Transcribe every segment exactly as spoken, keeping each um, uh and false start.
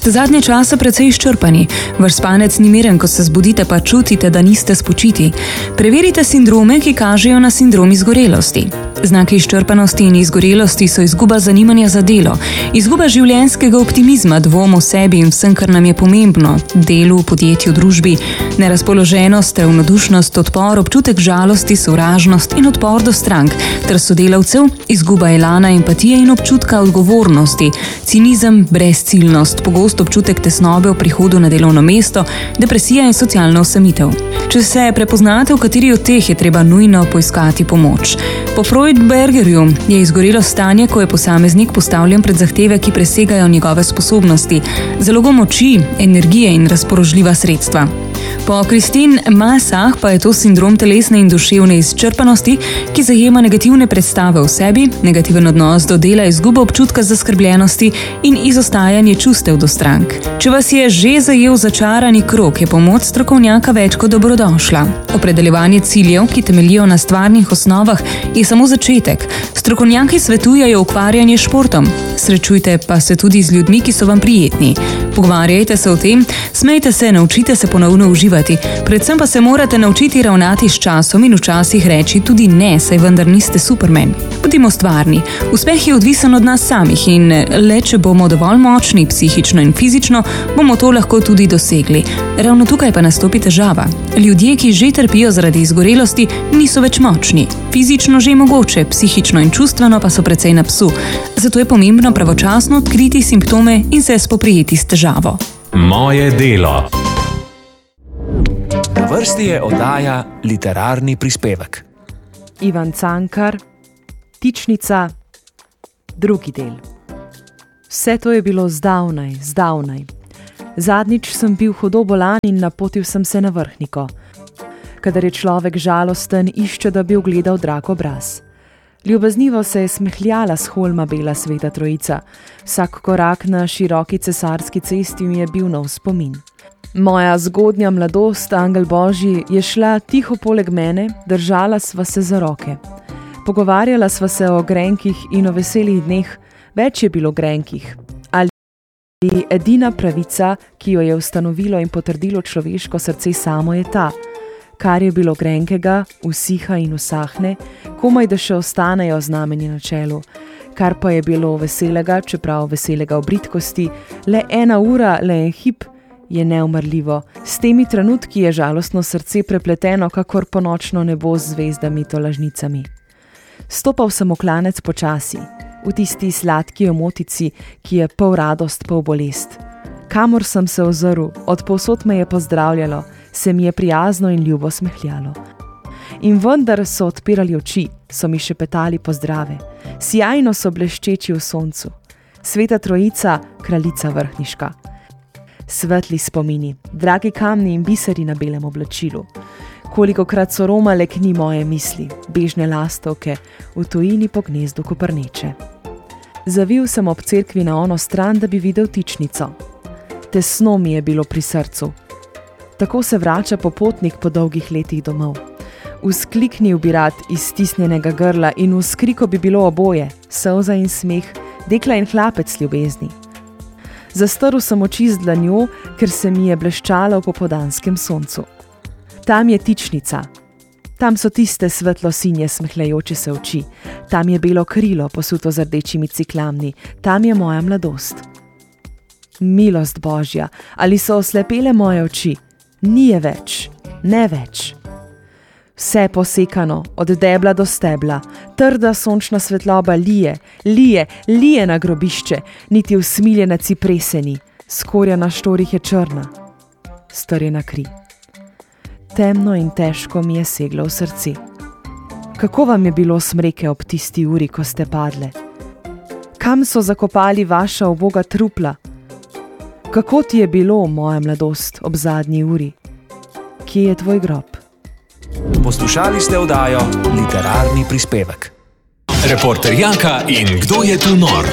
Ste zadnje čase precej izčrpani, vaš spanec ni miren, ko se zbudite, pa čutite, da niste spočiti. Preverite sindrome, ki kažejo na sindrom izgorelosti. Znaki izčrpanosti in izgorelosti so izguba zanimanja za delo, izguba življenjskega optimizma, dvom o sebi in vsem, kar nam je pomembno, delu, podjetju, družbi, nerazpoloženost, ravnodušnost, odpor, občutek žalosti, sovražnost in odpor do strank ter sodelavcev, izguba elana, empatije in občutka odgovornosti, cinizem, brezciljnost, pogost občutek tesnobe v prihodu na delovno mesto, depresija in socialna osamitev. Če se prepoznate, v kateri od teh je treba nujno poiskati pomoč. Po Freudbergerju je izgorelost stanje, ko je posameznik postavljen pred zahteve, ki presegajo njegove sposobnosti, zalogo moči, energije in razpoložljiva sredstva. Po Christine Massach pa je to sindrom telesne in duševne izčrpanosti, ki zajema negativne predstave o sebi, negativen odnos do dela, izgubo občutka zaskrbljenosti in izostajanje čustev do strank. Če vas je že zajel začarani krog, je pomoč strokovnjaka več kot dobrodošla. Opredeljevanje ciljev, ki temeljijo na stvarnih osnovah, je samo začetek. Strokovnjaki svetujejo ukvarjanje s športom. Srečujte pa se tudi z ljudmi, ki so vam prijetni. Pogovarjajte se o tem, smejte se, naučite se ponovno uživati. Predvsem pa se morate naučiti ravnati s časom in včasih reči tudi ne, saj vendar niste Superman. Bodimo stvarni. Uspeh je odvisen od nas samih in le če bomo dovolj močni, psihično in fizično, bomo to lahko tudi dosegli. Ravno tukaj pa nastopi težava. Ljudje, ki že trpijo zaradi izgorelosti, niso več močni. Fizično že mogoče, psihično in čustveno pa so precej na psu. Zato je pomembno pravočasno odkriti simptome in se spoprijeti s težavo. Moje delo. Na vrsti je oddaja Literarni prispevek. Ivan Cankar, Tičnica, drugi del. Vse to je bilo zdavnaj, zdavnaj. Zadnjič sem bil hudo bolan in napotil sem se na Vrhniko. Kadar je človek žalosten, išče, da bi ugledal drag obraz. Ljubaznivo se je smehljala s holma bela Sveta Trojica. Vsak korak na široki cesarski cesti mi je bil nov spomin. Moja zgodnja mladost, angel Božji, je šla tiho poleg mene, držala sva se za roke. Pogovarjala sva se o grenkih in o veselih dneh, več je bilo grenkih. Ali edina pravica, ki jo je ustanovilo in potrdilo človeško srce samo, je ta. Kar je bilo grenkega, usiha in usahne, komaj da še ostanejo znamenje na čelu. Kar pa je bilo veselega, čeprav veselega v bridkosti, le ena ura, le en hip, je neumrljivo. S temi trenutki je žalostno srce prepleteno, kakor ponočno nebo z zvezdami tolažnicami. Stopal sem v klanec počasi, v tisti sladki omotici, ki je pol radost, pol bolest. Kamor sem se ozrl, od povsod me je pozdravljalo, se mi je prijazno in ljubo smehljalo. In vendar so odpirali oči, so mi šepetali pozdrave. Sijajno so bleščeči v soncu. Sveta Trojica, kraljica vrhniška. Svetli spomini, dragi kamni in biseri na belem oblačilu. Kolikokrat so romale k njim moje misli, bežne lastovke, v tujini po gnezdu koprneče. Zavil sem ob cerkvi na ono stran, da bi videl Tičnico. Tesno mi je bilo pri srcu. Tako se vrača popotnik po dolgih letih domov. Vzkliknil bi rad iz stisnjenega grla in v skriku bi bilo oboje, solza in smeh, dekla in hlapec ljubezni. Zastrl sem oči z dlanjo, ker se mi je bleščala v popoldanskem soncu. Tam je Tičnica. Tam so tiste svetlo-sinje smehljajoče se oči. Tam je belo krilo, posuto z rdečimi ciklamni. Tam je moja mladost. Milost Božja, ali so oslepele moje oči? Ni je več, ne več. Vse posekano, od debla do stebla, trda sončna svetloba lije, lije, lije na grobišče, niti usmiljena cipreseni, skorja na štorih je črna, strjena kri. Temno in težko mi je seglo v srce. Kako vam je bilo smreke ob tisti uri, ko ste padle? Kam so zakopali vaša uboga trupla? Kako ti je bilo, moja mladost, ob zadnji uri? Kje je tvoj grob? Poslušali ste oddajo Literarni prispevek. Reporter Janka in Kdo je tu nor?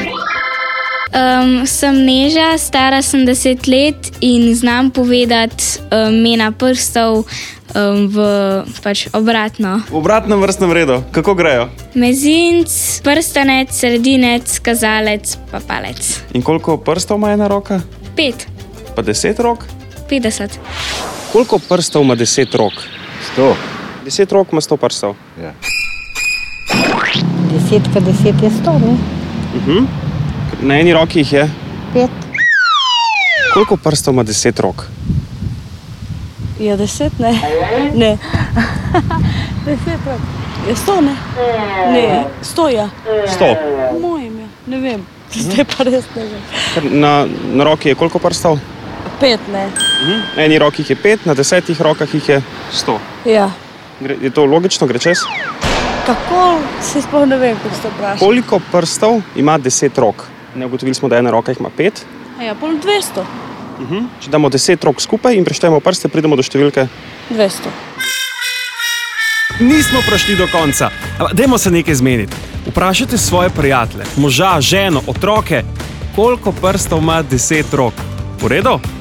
Um, sem Neža, stara sem deset let in znam povedati um, imena prstov um, v pač obratno. V obratnem vrstnem redu. Kako grejo? Mezinc, prstanec, sredinec, kazalec pa palec. In koliko prstov ima ena roka? Pet. Pa deset rok? Petdeset. Koliko prstov ima deset rok? Sto. Deset rok ima sto prstov. Ja. Deset pa deset je sto, ne? Uh-huh. Na eni roki jih je? Pet. Koliko prstov ima deset rok? Ja, deset, ne? Ne. Deset rok. Je sto, ne? Ne, sto je. Sto. Mojem je, ne vem. Zdaj pa res ne vem. Ker Na, na roki je koliko prstov? Pet, ne? Uh-huh. Na eni roki jih je pet, na desetih rokah jih je sto. Ja. Gre, je to logično, gre čez? Kako, se sploh ne vem, kako se to vpraša. Koliko prstov ima deset rok? Ne, ugotovili smo, da ena roka jih ima pet. A ja, pol dvesto. Uh-huh. Če damo deset rok skupaj in preštejemo prste, pridemo do številke. Dvesto. Nismo prišli do konca, ampak dajmo se nekaj zmeniti. Vprašajte svoje prijatelje, moža, ženo, otroke, koliko prstov ima deset rok. V redu?